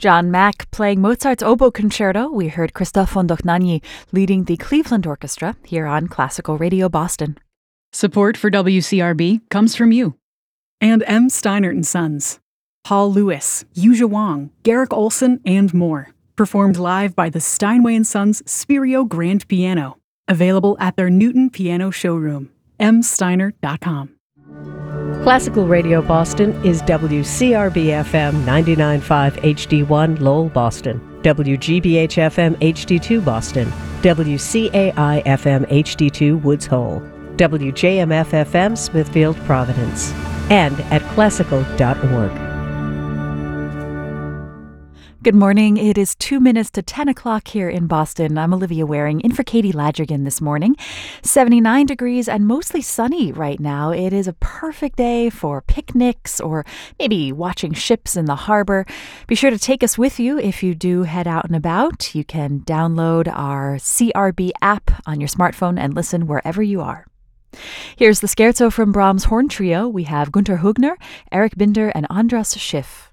John Mack playing Mozart's Oboe Concerto. We heard Christophe von Dohnanyi leading the Cleveland Orchestra here on Classical Radio Boston. Support for WCRB comes from you. And M. Steinert & Sons. Paul Lewis, Yuja Wang, Garrick Olson, and more. Performed live by the Steinway & Sons Spirio Grand Piano. Available at their Newton Piano Showroom. msteinert.com. Classical Radio Boston is WCRB-FM 99.5 HD1 Lowell, Boston, WGBH-FM HD2 Boston, WCAI-FM HD2 Woods Hole, WJMF-FM Smithfield, Providence, and at classical.org. Good morning. It is 2 minutes to 10 o'clock here in Boston. I'm Olivia Waring in for Katie Ladrigan this morning. 79 degrees and mostly sunny right now. It is a perfect day for picnics or maybe watching ships in the harbor. Be sure to take us with you if you do head out and about. You can download our CRB app on your smartphone and listen wherever you are. Here's the scherzo from Brahms' Horn Trio. We have Gunther Hugner, Eric Binder, and Andras Schiff.